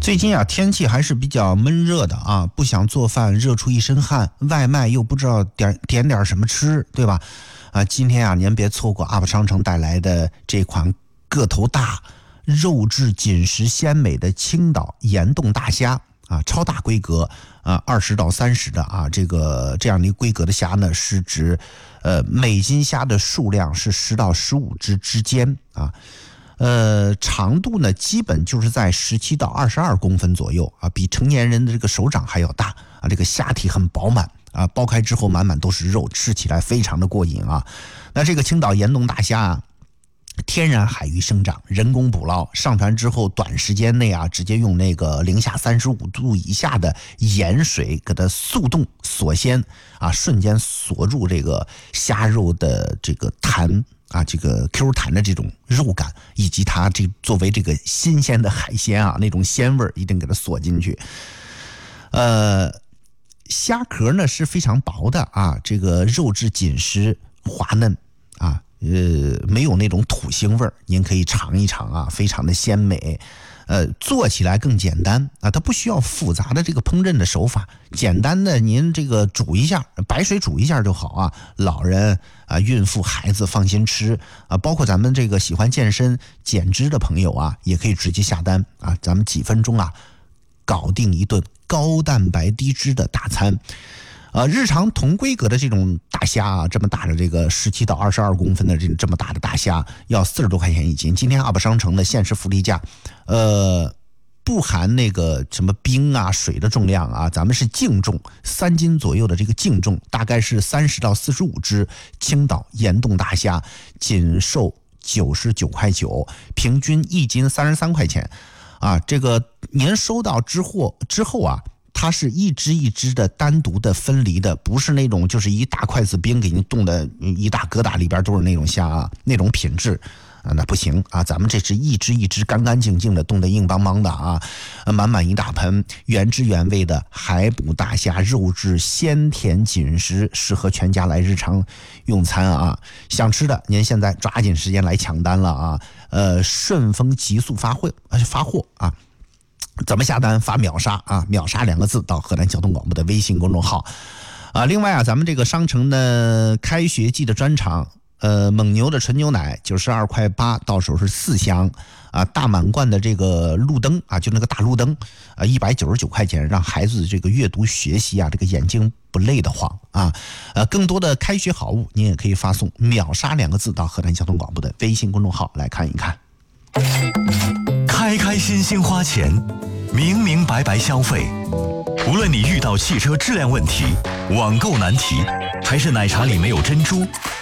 最近啊，天气还是比较闷热的啊，不想做饭，热出一身汗，外卖又不知道点什么吃，对吧？啊，今天啊，您别错过 UP 商城带来的这款个头大、肉质紧实鲜美的青岛盐冻大虾啊，超大规格啊，20到30的啊，这样的一个规格的虾呢，是指每斤虾的数量是10到15只之间啊。长度呢，基本就是在17到22公分左右啊，比成年人的这个手掌还要大啊。这个虾体很饱满啊，剥开之后满满都是肉，吃起来非常的过瘾啊。那这个青岛盐冻大虾啊，天然海域生长，人工捕捞，上船之后短时间内啊，直接用那个零下35度以下的盐水给它速冻锁鲜啊，瞬间锁入这个虾肉的这个弹啊，这个 Q 弹的这种肉感，以及它这作为这个新鲜的海鲜啊，那种鲜味一定给它锁进去。虾壳呢是非常薄的啊，这个肉质紧实滑嫩啊，没有那种土腥味儿，您可以尝一尝啊，非常的鲜美。做起来更简单啊，它不需要复杂的这个烹饪的手法，简单的您这个煮一下，白水煮一下就好啊。老人啊、孕妇、孩子放心吃啊，包括咱们这个喜欢健身减脂的朋友啊，也可以直接下单啊，咱们几分钟啊，搞定一顿高蛋白低脂的大餐。日常同规格的这种大虾啊，这么大的这个17到22公分的这么大的大虾，要40多块钱一斤。今天 UP 商城的限时福利价，不含那个什么冰啊、水的重量啊，咱们是净重3斤左右的这个净重，大概是30到45只青岛盐冻大虾，仅售99块9，平均1斤33块钱啊。这个您收到之后啊，它是一只一只的单独的分离的，不是那种就是一大筷子冰给您冻的一大疙瘩里边都是那种虾啊，那种品质啊，那不行啊，咱们这是一只一只干干净净的冻得硬邦邦的啊，满满一大盆原汁原味的海捕大虾，肉质鲜甜紧实，适合全家来日常用餐啊。想吃的您现在抓紧时间来抢单了啊，顺丰极速发货啊。怎么下单？发秒杀啊，秒杀2个字到河南交通广播的微信公众号啊。另外啊，咱们这个商城的开学季的专场，蒙牛的纯牛奶92块8，到手是4箱啊。大满贯的这个路灯啊，就那个大路灯啊，199块钱，让孩子这个阅读学习啊，这个眼睛不累得慌啊。更多的开学好物，您也可以发送秒杀2个字到河南交通广播的微信公众号来看一看。 开开心心花钱，明明白白消费。无论你遇到汽车质量问题、网购难题，还是奶茶里没有珍珠，